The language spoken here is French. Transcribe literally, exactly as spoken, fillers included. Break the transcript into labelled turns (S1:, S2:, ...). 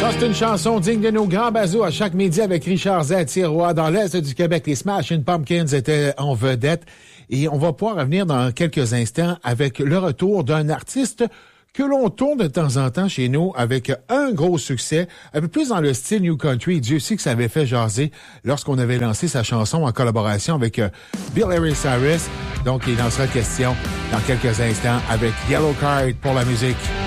S1: Ça, c'est une chanson digne de nos grands bazous à chaque midi avec Richard Z. Tiroir. Dans l'Est du Québec, les Smashing Pumpkins étaient en vedette. Et on va pouvoir revenir dans quelques instants avec le retour d'un artiste que l'on tourne de temps en temps chez nous avec un gros succès, un peu plus dans le style New Country. Dieu sait que ça avait fait jaser lorsqu'on avait lancé sa chanson en collaboration avec Bill Harry Cyrus. Donc, il en sera question dans quelques instants avec Yellow Card pour la musique.